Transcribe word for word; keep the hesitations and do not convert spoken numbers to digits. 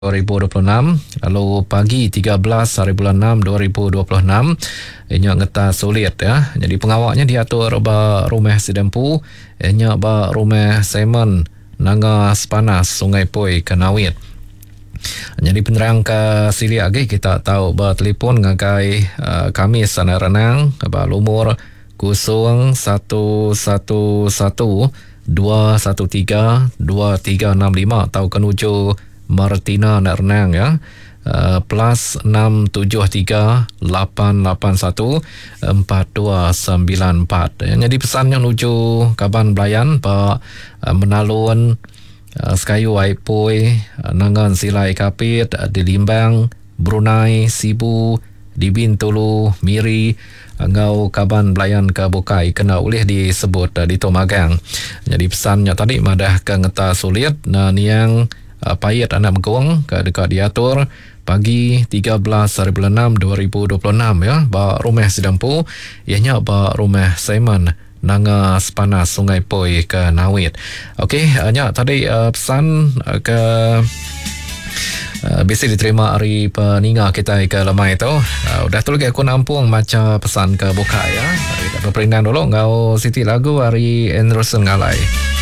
dua ribu dua puluh enam, lalu pagi tiga belas hari bulan enam dua ribu dua puluh enam inya ngeta sulit ya. Jadi pengawaknya diatur ba rumah Sidempu, inya ba rumah Simon Nanga Sepanas Sungai Pui Kenawit. Jadi penerang ke sili lagi kita tahu ba telefon ngagai uh, kami sana renang ba lumur kosong satu satu satu dua satu tiga dua tiga enam lima atau kenuju Martina nak renang ya. Uh, plus enam tujuh tiga lapan lapan satu empat dua sembilan empat. Jadi pesannya menuju Kaban Belayan pa uh, menalun uh, Sekayu Waipoi, uh, Nangan Silai Kapit, uh, di Limbang, Brunei, Sibu, di Bintulu, Miri, Ngau Kaban Belayan ke Bukai kena boleh disebut uh, di Tomagang. Jadi pesannya tadi madah ke ngeta sulit dan yang uh, payat anak megong ke dekat diatur pagi tiga belas hari bulan enam dua ribu dua puluh enam ya ba rumah Sidempu ianya ba rumah Simon Nanga Sepanas Sungai Pui ke Nawit. Okey, hanya tadi uh, pesan uh, ke Uh, bisa diterima hari peninga kita ke lemah itu. Uh, udah tu lagi aku nampung macam pesan ke buka ya. Kita berperindan dulu ngau Siti lagu hari Anderson Ngalai.